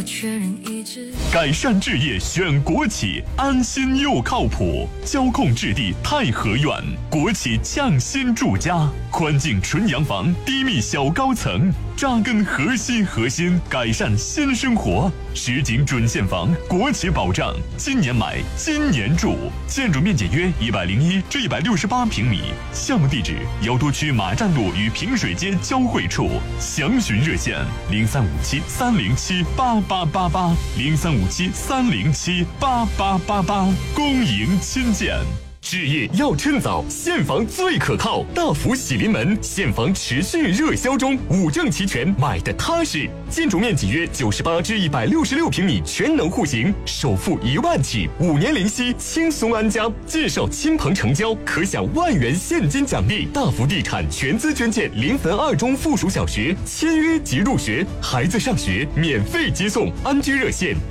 改善置业选国企，安心又靠谱，交控置地太和苑，国企匠心住家，宽净纯洋房，低密小高层，扎根核心，改善新生活。实景准现房，国企保障，今年买，今年住。建筑面积约101至168平米，项目地址瑶都区马站路与平水街交汇处。详询热线0357307888，0357307888，公营亲建。置业要趁早，现房最可靠。大福喜临门，现房持续热销中，5证齐全，买的踏实。建筑面积约98至166平米，全能户型，首付1万起，5年零息，轻松安家。介绍亲朋成交，可享1万元现金奖励。大福地产全资捐建临汾2中附属小学，签约即入学，孩子上学免费接送。安居热线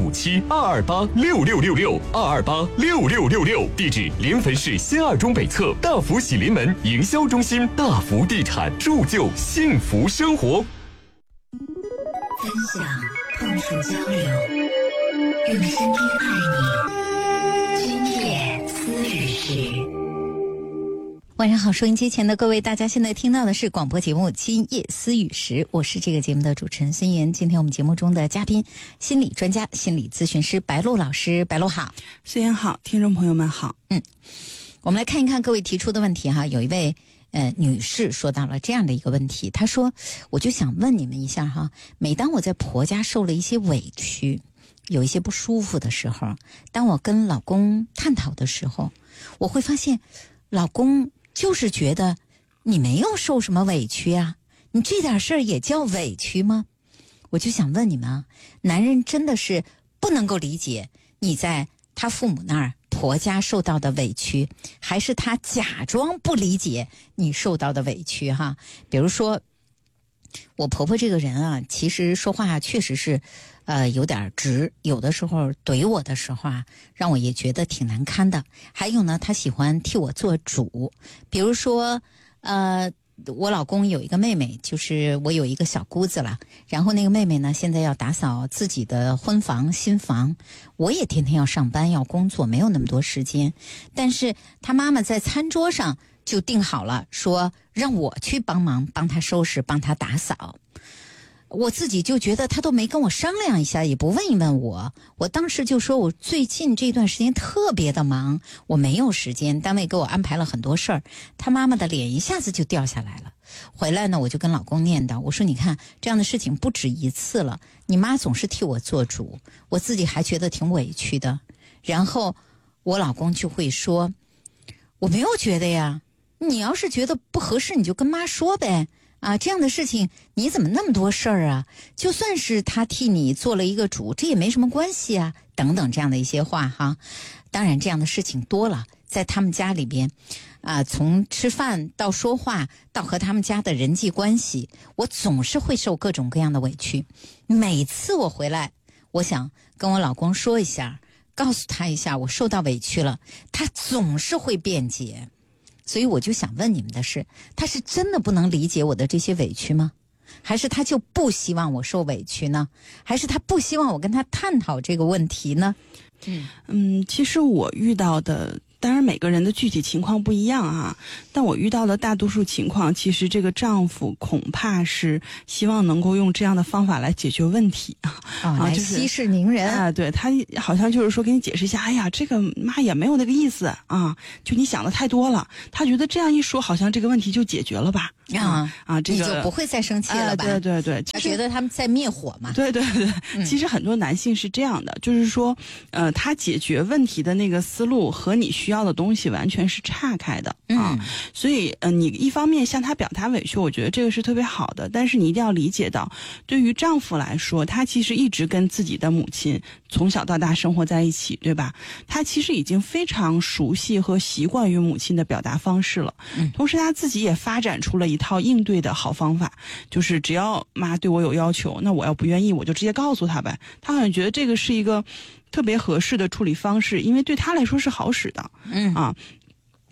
035722866666，22866666，地址临汾市新2中北侧大福喜临门营销中心。大福地产，铸就幸福生活。 分享，碰触交流，用声音爱你。今夜思雨时。 晚上好，收音机前的各位，大家现在听到的是广播节目《今夜思雨时》，我是这个节目的主持人孙岩。今天我们节目中的嘉宾，心理专家、心理咨询师白露老师。白露好。 孙岩好，听众朋友们好。 我们来看一看各位提出的问题哈。有一位女士说到了这样的一个问题，她说：我就想问你们一下哈，每当我在婆家受了一些委屈，有一些不舒服的时候，当我跟老公探讨的时候，我会发现老公就是觉得你没有受什么委屈啊，你这点事儿也叫委屈吗？我就想问你们啊，男人真的是不能够理解你在他父母那儿婆家受到的委屈，还是他假装不理解你受到的委屈哈？比如说我婆婆这个人啊，其实说话确实是有点直，有的时候怼我的时候啊，让我也觉得挺难堪的。还有呢，她喜欢替我做主，比如说我老公有一个妹妹，就是我有一个小姑子了，然后那个妹妹呢现在要打扫自己的婚房新房，我也天天要上班要工作，没有那么多时间，但是她妈妈在餐桌上就定好了，说让我去帮忙，帮她收拾，帮她打扫。我自己就觉得他都没跟我商量一下，也不问一问我。我当时就说我最近这段时间特别的忙，我没有时间，单位给我安排了很多事儿。他妈妈的脸一下子就掉下来了。回来呢，我就跟老公念叨，我说你看这样的事情不止一次了，你妈总是替我做主，我自己还觉得挺委屈的。然后我老公就会说，我没有觉得呀，你要是觉得不合适你就跟妈说呗。啊，这样的事情你怎么那么多事儿啊？就算是他替你做了一个主，这也没什么关系啊，等等这样的一些话哈。当然这样的事情多了，在他们家里边啊，从吃饭到说话到和他们家的人际关系，我总是会受各种各样的委屈。每次我回来，我想跟我老公说一下，告诉他一下我受到委屈了，他总是会辩解。所以我就想问你们的是，他是真的不能理解我的这些委屈吗？还是他就不希望我受委屈呢？还是他不希望我跟他探讨这个问题呢？ 其实我遇到的，当然每个人的具体情况不一样啊，但我遇到的大多数情况，其实这个丈夫恐怕是希望能够用这样的方法来解决问题来息事宁人啊。对，他好像就是说给你解释一下，哎呀，这个妈也没有那个意思啊，就你想的太多了。他觉得这样一说，好像这个问题就解决了吧？这个你就不会再生气了吧？ 对， 他觉得他们在灭火嘛。 对，其实很多男性是这样的，就是说，他解决问题的那个思路和你需要的东西完全是岔开的啊。所以你一方面向他表达委屈，我觉得这个是特别好的，但是你一定要理解到，对于丈夫来说，他其实一直跟自己的母亲从小到大生活在一起，对吧？他其实已经非常熟悉和习惯于母亲的表达方式了。同时他自己也发展出了一套应对的好方法，就是只要妈对我有要求，那我要不愿意我就直接告诉他呗。他好像觉得这个是一个特别合适的处理方式，因为对他来说是好使的。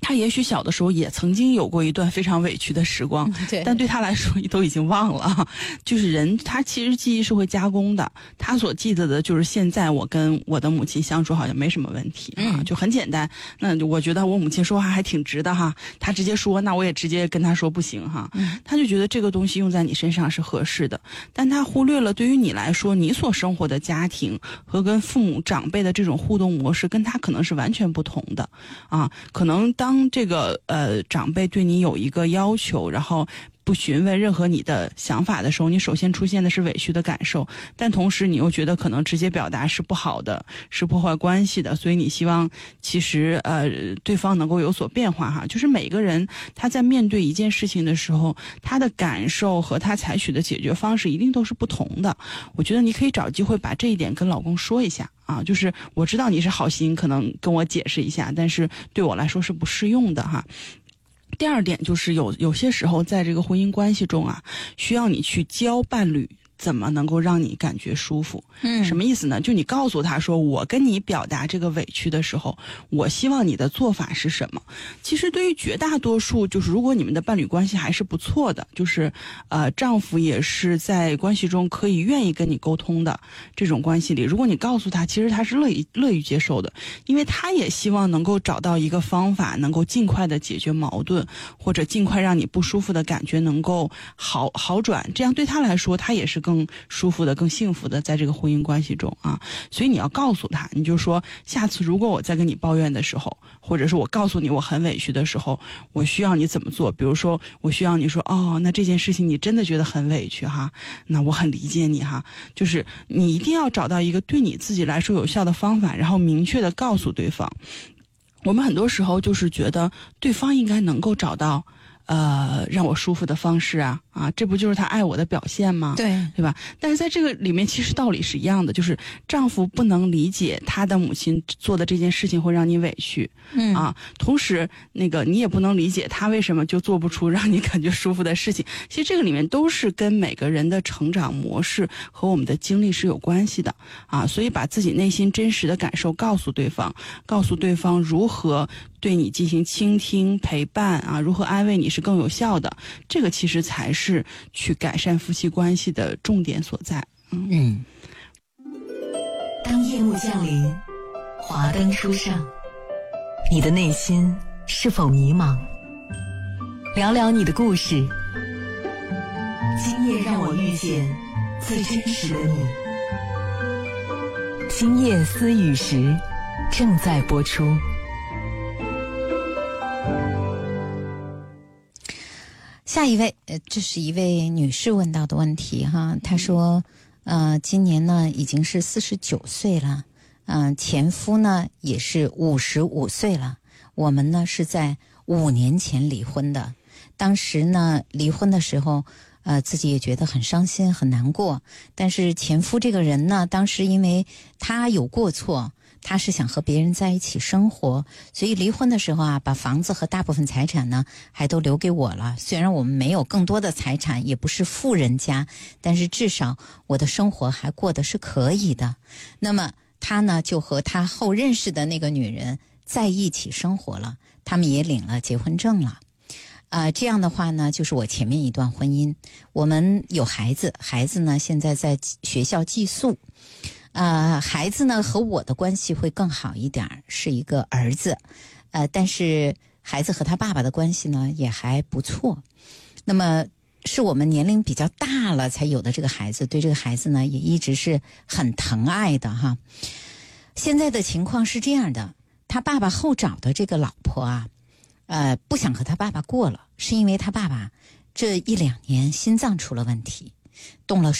他也许小的时候也曾经有过一段非常委屈的时光，但对他来说都已经忘了。就是人他其实记忆是会加工的，他所记得的就是现在我跟我的母亲相处好像没什么问题啊，就很简单。那我觉得我母亲说话还挺直的哈，他直接说，那我也直接跟他说不行哈。他就觉得这个东西用在你身上是合适的，但他忽略了对于你来说，你所生活的家庭和跟父母长辈的这种互动模式跟他可能是完全不同的啊。可能当这个长辈对你有一个要求，然后不询问任何你的想法的时候，你首先出现的是委屈的感受，但同时你又觉得可能直接表达是不好的，是破坏关系的，所以你希望其实对方能够有所变化哈。就是每个人他在面对一件事情的时候，他的感受和他采取的解决方式一定都是不同的。我觉得你可以找机会把这一点跟老公说一下啊，就是我知道你是好心，可能跟我解释一下，但是对我来说是不适用的哈。第二点就是有些时候在这个婚姻关系中啊，需要你去教伴侣怎么能够让你感觉舒服。什么意思呢？就你告诉他说，我跟你表达这个委屈的时候，我希望你的做法是什么。其实对于绝大多数，就是如果你们的伴侣关系还是不错的，就是丈夫也是在关系中可以愿意跟你沟通的这种关系里，如果你告诉他，其实他是乐于接受的，因为他也希望能够找到一个方法，能够尽快的解决矛盾，或者尽快让你不舒服的感觉能够好转，这样对他来说，他也是更舒服的、更幸福的在这个婚姻关系中啊。所以你要告诉他，你就说，下次如果我在跟你抱怨的时候，或者是我告诉你我很委屈的时候，我需要你怎么做。比如说我需要你说，哦，那这件事情你真的觉得很委屈哈，那我很理解你哈。就是你一定要找到一个对你自己来说有效的方法，然后明确的告诉对方。我们很多时候就是觉得对方应该能够找到让我舒服的方式啊，这不就是他爱我的表现吗？对吧？但是在这个里面，其实道理是一样的，就是丈夫不能理解他的母亲做的这件事情会让你委屈，同时那个你也不能理解他为什么就做不出让你感觉舒服的事情。其实这个里面都是跟每个人的成长模式和我们的经历是有关系的啊，所以把自己内心真实的感受告诉对方，告诉对方如何对你进行倾听陪伴啊，如何安慰你是更有效的，这个其实才是去改善夫妻关系的重点所在。 当夜幕降临，华灯初上，你的内心是否迷茫？聊聊你的故事，今夜让我遇见最真实的你。今夜思雨时正在播出。 下一位，这是一位女士问到的问题哈，她说，今年呢已经是49岁了，前夫呢也是55岁了，我们呢是在5年前离婚的，当时呢离婚的时候，自己也觉得很伤心很难过，但是前夫这个人呢，当时因为他有过错。他是想和别人在一起生活，所以离婚的时候啊，把房子和大部分财产呢，还都留给我了。虽然我们没有更多的财产，也不是富人家，但是至少我的生活还过得是可以的。那么他呢，就和他后认识的那个女人在一起生活了，他们也领了结婚证了。这样的话呢，就是我前面一段婚姻，我们有孩子，孩子呢现在在学校寄宿。孩子呢和我的关系会更好一点，是一个儿子，但是孩子和他爸爸的关系呢也还不错。那么是我们年龄比较大了才有的这个孩子，对这个孩子呢也一直是很疼爱的哈。现在的情况是这样的，他爸爸后找的这个老婆啊，不想和他爸爸过了，是因为他爸爸这1-2年心脏出了问题，动了